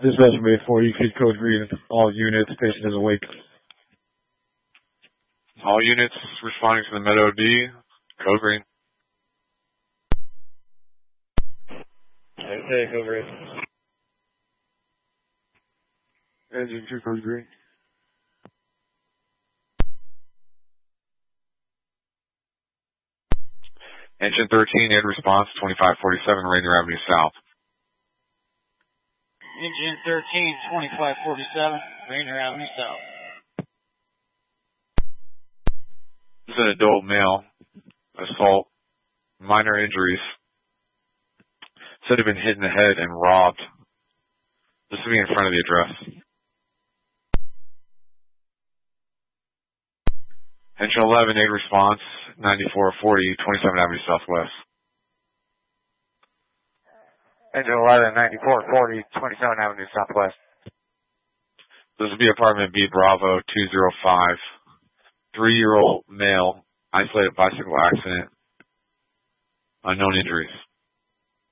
Dispatch Bay 4, you feed code green. All units, patient is awake. All units responding to the Med OD, code green. Okay, code green. Engine 2, code green. Engine 13, aid response, 2547 Rainier Avenue South. Engine 13, 2547, Rainier Avenue South. This is an adult male, assault, minor injuries. Said to have been hit in the head and robbed. This will be in front of the address. Engine 11, aid response, 9440, 27 Avenue Southwest. Engine 11, 9440, 27 Avenue Southwest. This will be apartment B Bravo 205. 3-year-old male, isolated bicycle accident, unknown injuries.